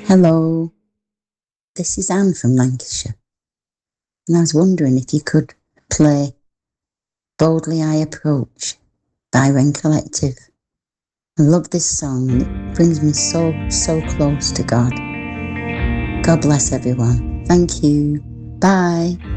Hello, this is Anne from Lancashire, and I was wondering if you could play Boldly I Approach by Wren Collective. I love this song, and it brings me so close to God. God bless everyone. Thank you. Bye.